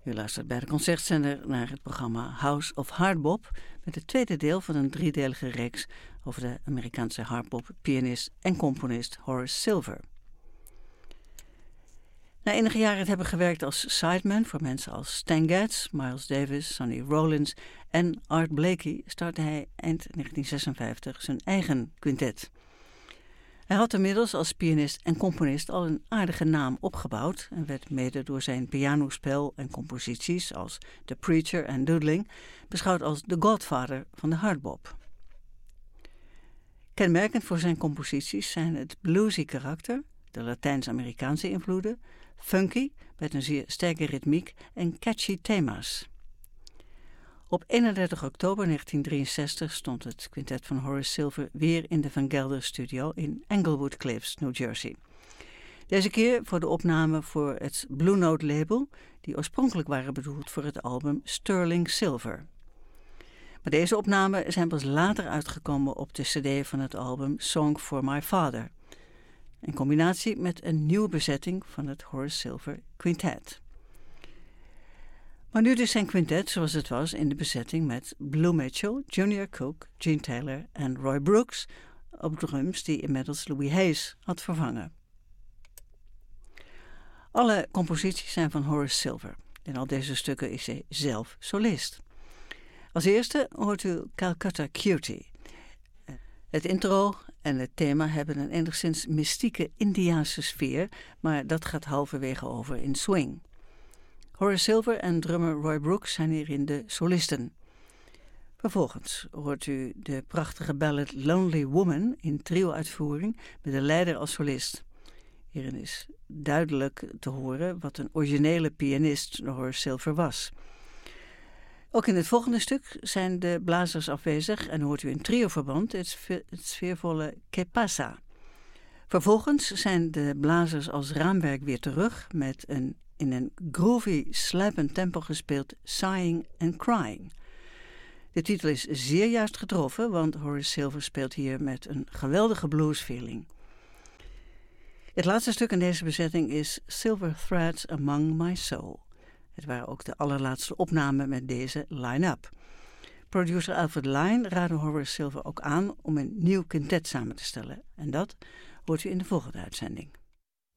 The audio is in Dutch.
U luistert bij de Concertzender naar het programma House of Hardbop met het tweede deel van een driedelige reeks over de Amerikaanse hardbop-pianist en componist Horace Silver. Na enige jaren te hebben gewerkt als sideman voor mensen als Stan Getz, Miles Davis, Sonny Rollins en Art Blakey startte hij eind 1956 zijn eigen quintet. Hij had inmiddels als pianist en componist al een aardige naam opgebouwd en werd mede door zijn pianospel en composities als The Preacher en Doodling beschouwd als de godfather van de hardbop. Kenmerkend voor zijn composities zijn het bluesy karakter, de Latijns-Amerikaanse invloeden, funky met een zeer sterke ritmiek en catchy thema's. Op 31 oktober 1963 stond het quintet van Horace Silver weer in de Van Gelder Studio in Englewood Cliffs, New Jersey. Deze keer voor de opname voor het Blue Note label, die oorspronkelijk waren bedoeld voor het album Sterling Silver. Maar deze opnamen zijn pas later uitgekomen op de cd van het album Song for My Father, in combinatie met een nieuwe bezetting van het Horace Silver Quintet. Maar nu dus zijn quintet zoals het was in de bezetting met Blue Mitchell, Junior Cook, Gene Taylor en Roy Brooks op drums die inmiddels Louis Hayes had vervangen. Alle composities zijn van Horace Silver. In al deze stukken is hij zelf solist. Als eerste hoort u Calcutta Cutie. Het intro en het thema hebben een enigszins mystieke Indiaanse sfeer, maar dat gaat halverwege over in swing. Horace Silver en drummer Roy Brooks zijn hierin de solisten. Vervolgens hoort u de prachtige ballad Lonely Woman in trio-uitvoering met de leider als solist. Hierin is duidelijk te horen wat een originele pianist Horace Silver was. Ook in het volgende stuk zijn de blazers afwezig en hoort u in trio-verband het sfeervolle Que Pasa. Vervolgens zijn de blazers als raamwerk weer terug met een in een groovy, sluipend tempo gespeeld Sighing and Crying. De titel is zeer juist getroffen, want Horace Silver speelt hier met een geweldige bluesfeeling. Het laatste stuk in deze bezetting is Silver Threads Among My Soul. Het waren ook de allerlaatste opnamen met deze line-up. Producer Alfred Lyne raadde Horace Silver ook aan om een nieuw quintet samen te stellen. En dat hoort u in de volgende uitzending.